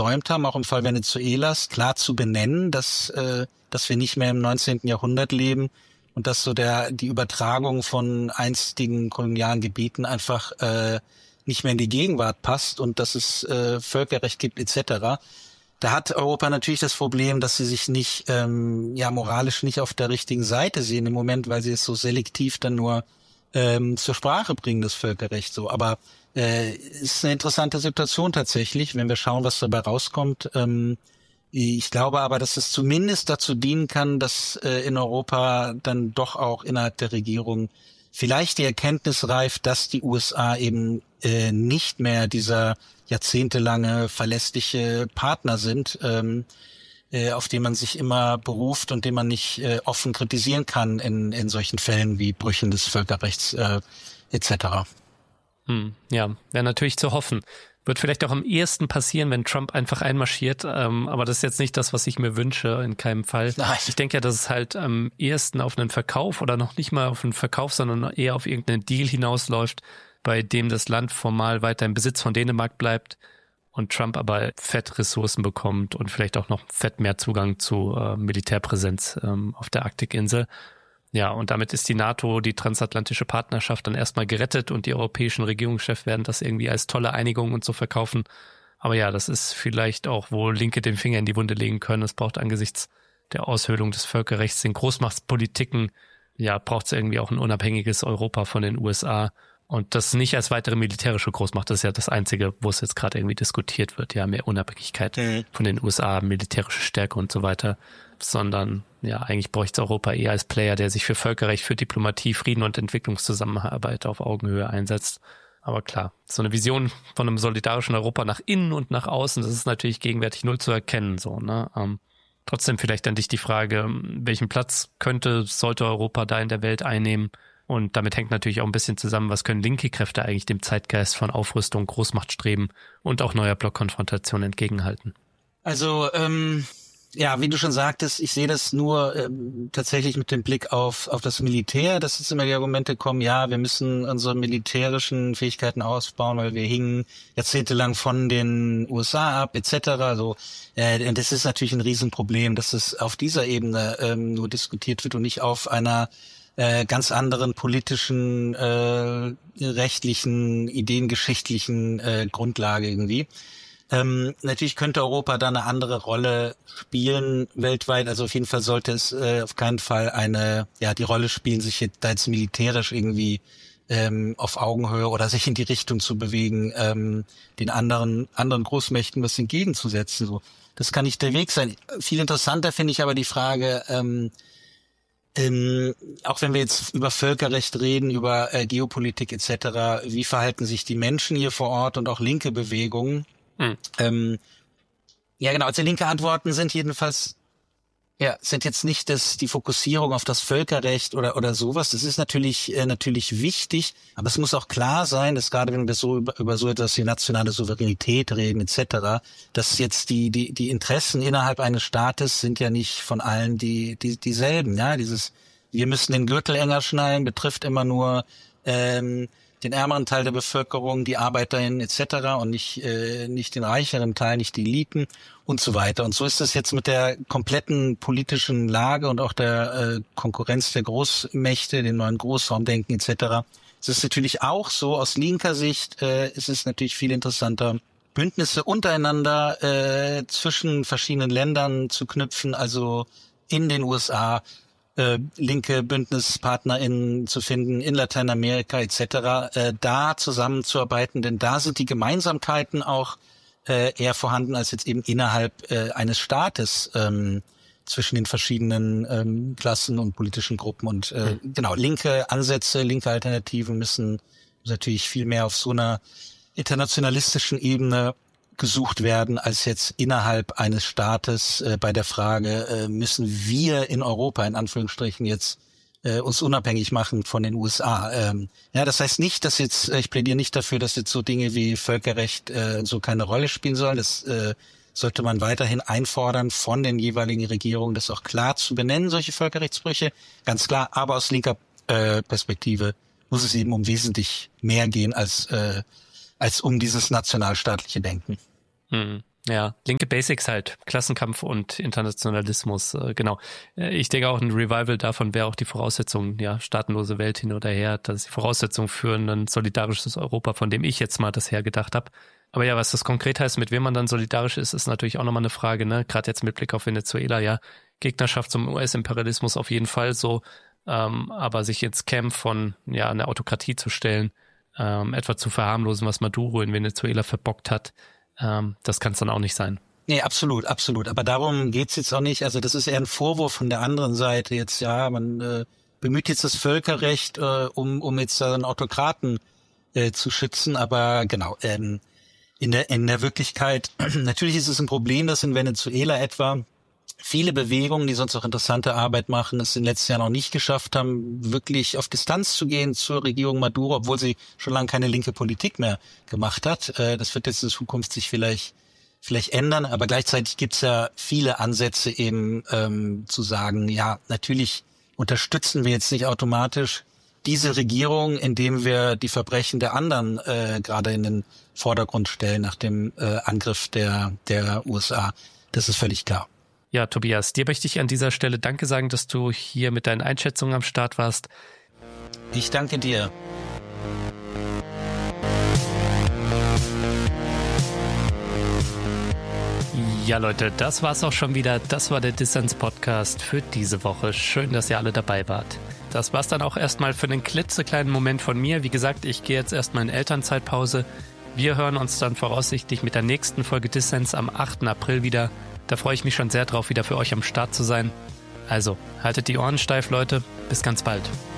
versäumt haben, auch im Fall Venezuelas, klar zu benennen, dass wir nicht mehr im 19. Jahrhundert leben und dass so die Übertragung von einstigen kolonialen Gebieten einfach nicht mehr in die Gegenwart passt und dass es Völkerrecht gibt etc. Da hat Europa natürlich das Problem, dass sie sich nicht moralisch nicht auf der richtigen Seite sehen im Moment, weil sie es so selektiv dann nur zur Sprache bringen, das Völkerrecht so. Aber ist eine interessante Situation tatsächlich, wenn wir schauen, was dabei rauskommt. Ich glaube aber, dass es zumindest dazu dienen kann, dass in Europa dann doch auch innerhalb der Regierung vielleicht die Erkenntnis reift, dass die USA eben nicht mehr dieser jahrzehntelange verlässliche Partner sind, auf den man sich immer beruft und den man nicht offen kritisieren kann in solchen Fällen wie Brüchen des Völkerrechts etc. Ja, wäre natürlich zu hoffen. Wird vielleicht auch am ehesten passieren, wenn Trump einfach einmarschiert, aber das ist jetzt nicht das, was ich mir wünsche, in keinem Fall. Nein. Ich denke ja, dass es halt am ehesten auf einen Verkauf oder noch nicht mal auf einen Verkauf, sondern eher auf irgendeinen Deal hinausläuft, bei dem das Land formal weiter im Besitz von Dänemark bleibt und Trump aber fett Ressourcen bekommt und vielleicht auch noch fett mehr Zugang zu Militärpräsenz auf der Arktikinsel. Ja, und damit ist die NATO, die transatlantische Partnerschaft dann erstmal gerettet und die europäischen Regierungschefs werden das irgendwie als tolle Einigung und so verkaufen. Aber ja, das ist vielleicht auch, wo Linke den Finger in die Wunde legen können. Es braucht angesichts der Aushöhlung des Völkerrechts, den Großmachtspolitiken, ja, braucht es irgendwie auch ein unabhängiges Europa von den USA. Und das nicht als weitere militärische Großmacht, das ist ja das Einzige, wo es jetzt gerade irgendwie diskutiert wird, ja, mehr Unabhängigkeit von den USA, militärische Stärke und so weiter, sondern ja, eigentlich bräuchte es Europa eher als Player, der sich für Völkerrecht, für Diplomatie, Frieden und Entwicklungszusammenarbeit auf Augenhöhe einsetzt. Aber klar, so eine Vision von einem solidarischen Europa nach innen und nach außen, das ist natürlich gegenwärtig null zu erkennen, so, ne? Trotzdem vielleicht an dich die Frage, welchen Platz sollte Europa da in der Welt einnehmen? Und damit hängt natürlich auch ein bisschen zusammen, was können linke Kräfte eigentlich dem Zeitgeist von Aufrüstung, Großmachtstreben und auch neuer Blockkonfrontation entgegenhalten? Also, ja, wie du schon sagtest, ich sehe das nur tatsächlich mit dem Blick auf das Militär, dass jetzt immer die Argumente kommen, ja, wir müssen unsere militärischen Fähigkeiten ausbauen, weil wir hingen jahrzehntelang von den USA ab, etc. So, und das ist natürlich ein Riesenproblem, dass es auf dieser Ebene nur diskutiert wird und nicht auf einer ganz anderen politischen, rechtlichen, ideengeschichtlichen Grundlage irgendwie. Natürlich könnte Europa da eine andere Rolle spielen weltweit. Also auf jeden Fall sollte es auf keinen Fall die Rolle spielen, sich jetzt militärisch irgendwie auf Augenhöhe oder sich in die Richtung zu bewegen, den anderen Großmächten was entgegenzusetzen. So, das kann nicht der Weg sein. Viel interessanter finde ich aber die Frage, auch wenn wir jetzt über Völkerrecht reden, über Geopolitik etc., wie verhalten sich die Menschen hier vor Ort und auch linke Bewegungen? Ja, genau. Also linke Antworten sind jedenfalls, sind jetzt nicht die Fokussierung auf das Völkerrecht oder sowas. Das ist natürlich wichtig, aber es muss auch klar sein, dass gerade wenn wir so über so etwas wie nationale Souveränität reden etc., dass jetzt die Interessen innerhalb eines Staates sind ja nicht von allen dieselben. Ja, wir müssen den Gürtel enger schnallen, betrifft immer nur den ärmeren Teil der Bevölkerung, die ArbeiterInnen etc. und nicht den reicheren Teil, nicht die Eliten und so weiter. Und so ist es jetzt mit der kompletten politischen Lage und auch der Konkurrenz der Großmächte, dem neuen Großraumdenken etc. Es ist natürlich auch so, aus linker Sicht ist es natürlich viel interessanter, Bündnisse untereinander zwischen verschiedenen Ländern zu knüpfen, also in den USA, linke BündnispartnerInnen zu finden, in Lateinamerika etc., da zusammenzuarbeiten, denn da sind die Gemeinsamkeiten auch eher vorhanden als jetzt eben innerhalb eines Staates zwischen den verschiedenen Klassen und politischen Gruppen. Und genau, linke Ansätze, linke Alternativen müssen natürlich viel mehr auf so einer internationalistischen Ebene gesucht werden, als jetzt innerhalb eines Staates bei der Frage, müssen wir in Europa in Anführungsstrichen jetzt uns unabhängig machen von den USA. Ja, das heißt nicht, dass jetzt, ich plädiere nicht dafür, dass jetzt so Dinge wie Völkerrecht so keine Rolle spielen sollen. Das sollte man weiterhin einfordern von den jeweiligen Regierungen, das auch klar zu benennen, solche Völkerrechtsbrüche, ganz klar. Aber aus linker Perspektive muss es eben um wesentlich mehr gehen als um dieses nationalstaatliche Denken. Ja, linke Basics halt. Klassenkampf und Internationalismus, genau. Ich denke auch, ein Revival davon wäre auch die Voraussetzung, ja, staatenlose Welt hin oder her, das ist die Voraussetzung für ein solidarisches Europa, von dem ich jetzt mal das hergedacht habe. Aber ja, was das konkret heißt, mit wem man dann solidarisch ist, ist natürlich auch nochmal eine Frage, ne? Gerade jetzt mit Blick auf Venezuela, ja, Gegnerschaft zum US-Imperialismus auf jeden Fall so, aber sich ins Camp von, ja, einer Autokratie zu stellen, etwa zu verharmlosen, was Maduro in Venezuela verbockt hat, das kann es dann auch nicht sein. Nee, absolut, absolut. Aber darum geht's jetzt auch nicht. Also das ist eher ein Vorwurf von der anderen Seite jetzt, ja, man bemüht jetzt das Völkerrecht, um jetzt einen Autokraten zu schützen. Aber genau, in der Wirklichkeit, natürlich ist es ein Problem, dass in Venezuela etwa viele Bewegungen, die sonst auch interessante Arbeit machen, es in den letzten Jahren noch nicht geschafft haben, wirklich auf Distanz zu gehen zur Regierung Maduro, obwohl sie schon lange keine linke Politik mehr gemacht hat. Das wird jetzt in Zukunft sich vielleicht ändern, aber gleichzeitig gibt's ja viele Ansätze eben zu sagen, ja, natürlich unterstützen wir jetzt nicht automatisch diese Regierung, indem wir die Verbrechen der anderen gerade in den Vordergrund stellen nach dem Angriff der USA. Das ist völlig klar. Ja, Tobias, dir möchte ich an dieser Stelle Danke sagen, dass du hier mit deinen Einschätzungen am Start warst. Ich danke dir. Ja, Leute, das war's auch schon wieder. Das war der Dissens-Podcast für diese Woche. Schön, dass ihr alle dabei wart. Das war's dann auch erstmal für einen klitzekleinen Moment von mir. Wie gesagt, ich gehe jetzt erstmal in Elternzeitpause. Wir hören uns dann voraussichtlich mit der nächsten Folge Dissens am 8. April wieder. Da freue ich mich schon sehr drauf, wieder für euch am Start zu sein. Also, haltet die Ohren steif, Leute. Bis ganz bald.